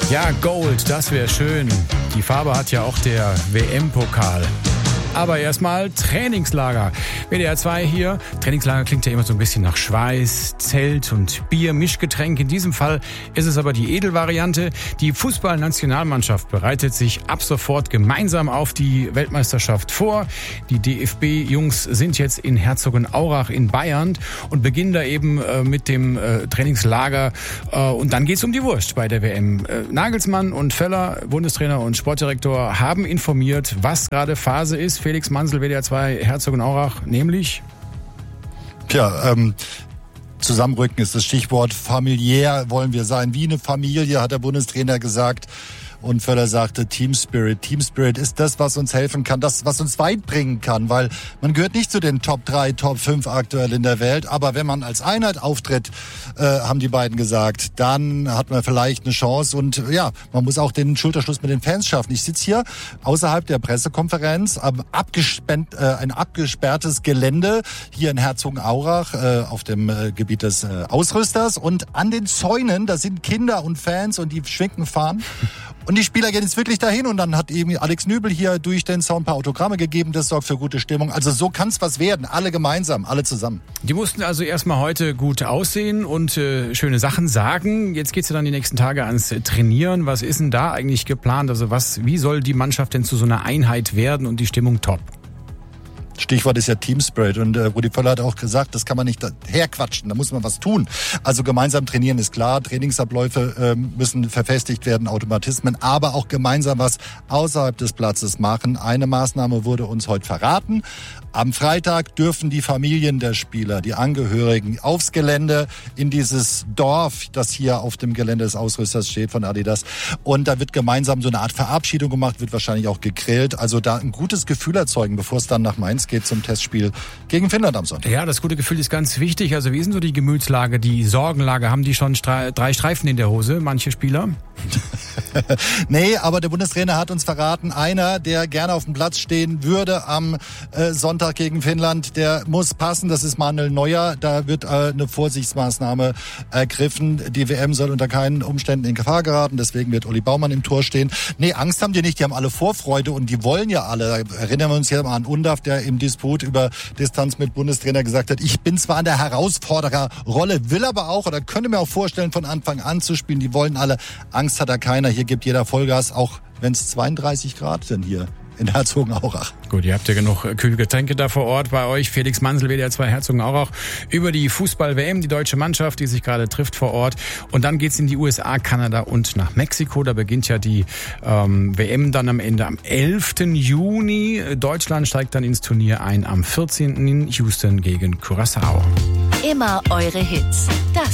Ja, Gold, das wäre schön. Die Farbe hat ja auch der WM-Pokal. Aber erstmal Trainingslager. WDR 2 hier. Trainingslager klingt ja immer so ein bisschen nach Schweiß, Zelt und Bier, Mischgetränk. In diesem Fall ist es aber die Edelvariante. Die Fußballnationalmannschaft bereitet sich ab sofort gemeinsam auf die Weltmeisterschaft vor. Die DFB-Jungs sind jetzt in Herzogenaurach in Bayern und beginnen da eben mit dem Trainingslager. Und dann geht's um die Wurst bei der WM. Nagelsmann und Völler, Bundestrainer und Sportdirektor, haben informiert, was gerade Phase ist. Felix Mansel, WDR 2, Herzogenaurach, nämlich? Zusammenrücken ist das Stichwort. Familiär wollen wir sein, wie eine Familie, hat der Bundestrainer gesagt. Und Völler sagte Team Spirit. Team Spirit ist das, was uns helfen kann, das, was uns weit bringen kann, weil man gehört nicht zu den Top 3, Top 5 aktuell in der Welt. Aber wenn man als Einheit auftritt, haben die beiden gesagt, dann hat man vielleicht eine Chance. Und ja, man muss auch den Schulterschluss mit den Fans schaffen. Ich sitze hier außerhalb der Pressekonferenz, ein abgesperrtes Gelände hier in Herzogenaurach auf dem Gebiet des Ausrüsters. Und an den Zäunen, da sind Kinder und Fans und die schwenken Fahnen. Und die Spieler gehen jetzt wirklich dahin und dann hat eben Alex Nübel hier durch den Sound ein paar Autogramme gegeben. Das sorgt für gute Stimmung. Also so kann es was werden. Alle gemeinsam, alle zusammen. Die mussten also erstmal heute gut aussehen und schöne Sachen sagen. Jetzt geht's ja dann die nächsten Tage ans Trainieren. Was ist denn da eigentlich geplant? Also wie soll die Mannschaft denn zu so einer Einheit werden und die Stimmung top? Stichwort ist ja Team Spirit und Rudi Völler hat auch gesagt, das kann man nicht herquatschen, da muss man was tun. Also gemeinsam trainieren ist klar, Trainingsabläufe müssen verfestigt werden, Automatismen, aber auch gemeinsam was außerhalb des Platzes machen. Eine Maßnahme wurde uns heute verraten. Am Freitag dürfen die Familien der Spieler, die Angehörigen, aufs Gelände in dieses Dorf, das hier auf dem Gelände des Ausrüsters steht von Adidas. Und da wird gemeinsam so eine Art Verabschiedung gemacht, wird wahrscheinlich auch gegrillt. Also da ein gutes Gefühl erzeugen, bevor es dann nach Mainz geht zum Testspiel gegen Finnland am Sonntag. Ja, das gute Gefühl ist ganz wichtig. Also wie ist denn so die Gemütslage, die Sorgenlage? Haben die schon 3 Streifen in der Hose, manche Spieler? Nee, aber der Bundestrainer hat uns verraten, einer, der gerne auf dem Platz stehen würde am Sonntag gegen Finnland, der muss passen. Das ist Manuel Neuer. Da wird eine Vorsichtsmaßnahme ergriffen. Die WM soll unter keinen Umständen in Gefahr geraten. Deswegen wird Uli Baumann im Tor stehen. Nee, Angst haben die nicht. Die haben alle Vorfreude und die wollen ja alle. Da erinnern wir uns ja mal an Undav, der im Disput über Distanz mit Bundestrainer gesagt hat, ich bin zwar an der Herausfordererrolle, will aber auch oder könnte mir auch vorstellen, von Anfang an zu spielen. Die wollen alle. Angst hat da keiner. Hier gibt jeder Vollgas, auch wenn es 32 Grad sind hier in Herzogenaurach. Gut, ihr habt ja genug kühle Getränke da vor Ort bei euch. Felix Mansel, WDR 2 Herzogenaurach, über die Fußball-WM, die deutsche Mannschaft, die sich gerade trifft vor Ort. Und dann geht's in die USA, Kanada und nach Mexiko. Da beginnt ja die WM dann am Ende am 11. Juni. Deutschland steigt dann ins Turnier ein am 14. in Houston gegen Curaçao. Immer eure Hits. Das